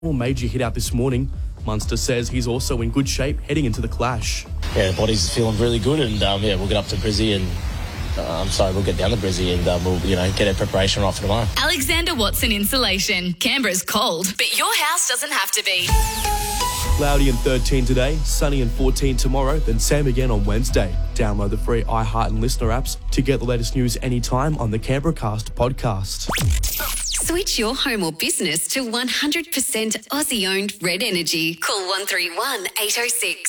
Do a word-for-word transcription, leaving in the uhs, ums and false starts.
major hit out this morning. Munster says he's also in good shape heading into the clash. Yeah, the body's feeling really good, and um, yeah, we'll get up to Brizzy and uh, I'm sorry, we'll get down to Brizzy and um, we'll you know get our preparation right for tomorrow. Alexander Watson Insulation. Canberra's cold, but your house doesn't have to be. Cloudy and thirteen today, sunny and fourteen tomorrow, then same again on Wednesday. Download the free iHeart and Listener apps to get the latest news anytime on the Canberra Cast podcast. Switch your home or business to one hundred percent Aussie-owned Red Energy. Call one three one, eight oh six.